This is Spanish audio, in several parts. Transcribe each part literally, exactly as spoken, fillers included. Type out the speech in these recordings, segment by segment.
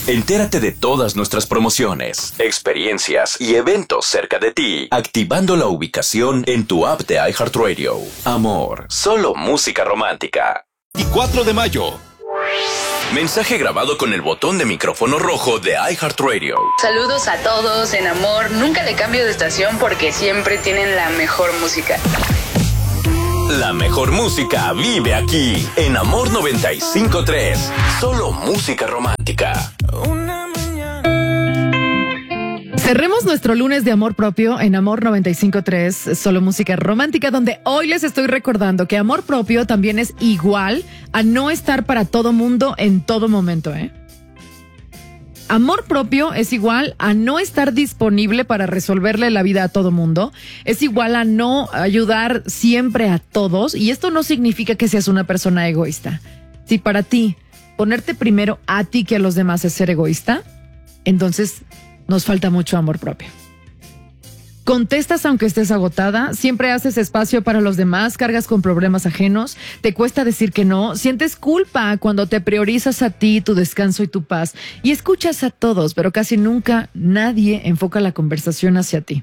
Entérate de todas nuestras promociones, experiencias y eventos cerca de ti, activando la ubicación en tu app de iHeartRadio. Amor, solo música romántica. Y cuatro de mayo. Mensaje grabado con el botón de micrófono rojo de iHeartRadio. Saludos a todos en Amor. Nunca le cambio de estación porque siempre tienen la mejor música. La mejor música vive aquí, en Amor noventa y cinco punto tres. Solo música romántica. Cerremos nuestro lunes de amor propio en Amor noventa y cinco punto tres, solo música romántica, donde hoy les estoy recordando que amor propio también es igual a no estar para todo mundo en todo momento, ¿eh? Amor propio es igual a no estar disponible para resolverle la vida a todo mundo, es igual a no ayudar siempre a todos, y esto no significa que seas una persona egoísta. Si para ti ponerte primero a ti que a los demás es ser egoísta, entonces nos falta mucho amor propio. Contestas aunque estés agotada, siempre haces espacio para los demás, cargas con problemas ajenos, te cuesta decir que no, sientes culpa cuando te priorizas a ti, tu descanso y tu paz, y escuchas a todos, pero casi nunca nadie enfoca la conversación hacia ti.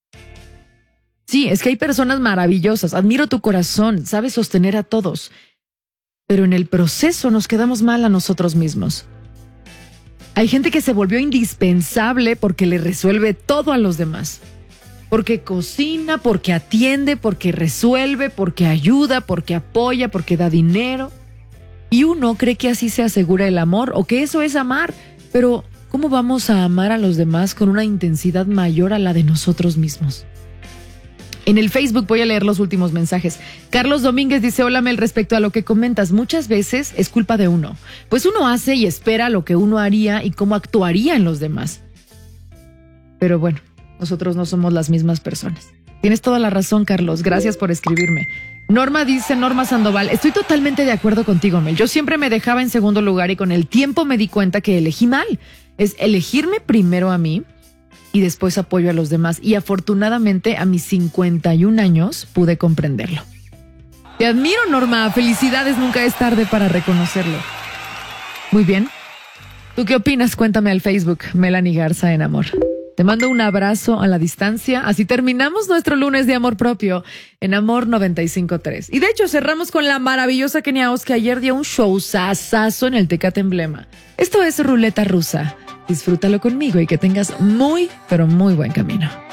Sí, es que hay personas maravillosas, admiro tu corazón, sabes sostener a todos, pero en el proceso nos quedamos mal a nosotros mismos. Hay gente que se volvió indispensable porque le resuelve todo a los demás. Porque cocina, porque atiende, porque resuelve, porque ayuda, porque apoya, porque da dinero. Y uno cree que así se asegura el amor o que eso es amar. Pero, ¿cómo vamos a amar a los demás con una intensidad mayor a la de nosotros mismos? En el Facebook voy a leer los últimos mensajes. Carlos Domínguez dice, hola Mel, respecto a lo que comentas, muchas veces es culpa de uno. Pues uno hace y espera lo que uno haría y cómo actuaría en los demás. Pero bueno, nosotros no somos las mismas personas. Tienes toda la razón, Carlos. Gracias por escribirme. Norma dice, Norma Sandoval, estoy totalmente de acuerdo contigo, Mel. Yo siempre me dejaba en segundo lugar y con el tiempo me di cuenta que elegí mal. Es elegirme primero a mí y después apoyo a los demás. Y afortunadamente a mis cincuenta y un años pude comprenderlo. Te admiro, Norma. Felicidades, nunca es tarde para reconocerlo. Muy bien. ¿Tú qué opinas? Cuéntame al Facebook, Melanie Garza en Amor. Te mando un abrazo a la distancia. Así terminamos nuestro lunes de amor propio en Amor noventa y cinco punto tres. Y de hecho cerramos con la maravillosa Kenia Os, que ayer dio un show sasazo en el Tecate Emblema. Esto es Ruleta Rusa. Disfrútalo conmigo y que tengas muy, pero muy buen camino.